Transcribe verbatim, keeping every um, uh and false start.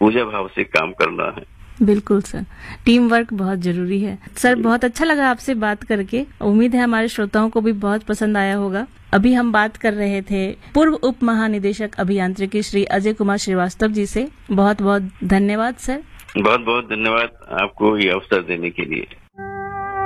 पूजा भाव से काम करना है। बिल्कुल सर, टीम वर्क बहुत जरूरी है। सर बहुत अच्छा लगा आपसे बात करके, उम्मीद है हमारे श्रोताओं को भी बहुत पसंद आया होगा। अभी हम बात कर रहे थे पूर्व उप महानिदेशक अभियांत्रिकी श्री अजय कुमार श्रीवास्तव जी से। बहुत बहुत धन्यवाद सर। बहुत बहुत धन्यवाद आपको ये अवसर देने के लिए।